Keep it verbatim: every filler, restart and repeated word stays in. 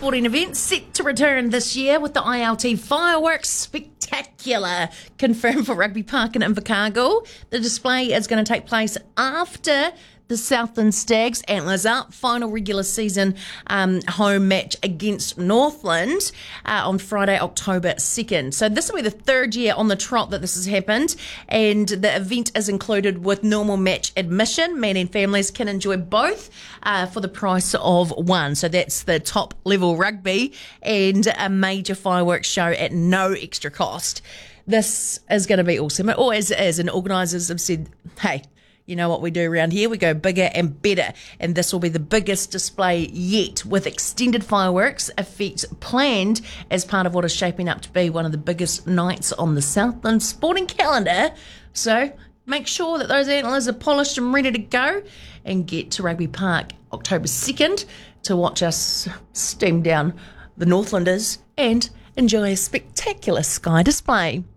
sporting events set to return this year with the I L T Fireworks Spectacular confirmed for Rugby Park in Invercargill. The display is going to take place after the Southland Stags Antlers Up final regular season um, home match against Northland uh, on Friday, October second. So this will be the third year on the trot that this has happened, and the event is included with normal match admission. Men and families can enjoy both uh, for the price of one. So that's the top level rugby and a major fireworks show at no extra cost. This is going to be awesome. It always is, and organisers have said, hey, you know what we do around here? We go bigger and better. And this will be the biggest display yet, with extended fireworks effects planned as part of what is shaping up to be one of the biggest nights on the Southland sporting calendar. So make sure that those antlers are polished and ready to go, and get to Rugby Park October second to watch us steam down the Northlanders and enjoy a spectacular sky display.